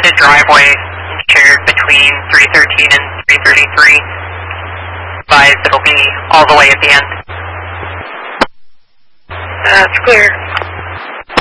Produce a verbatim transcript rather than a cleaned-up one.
the driveway shared between three thirteen and three thirty-three. Advise it'll be all the way at the end. That's clear.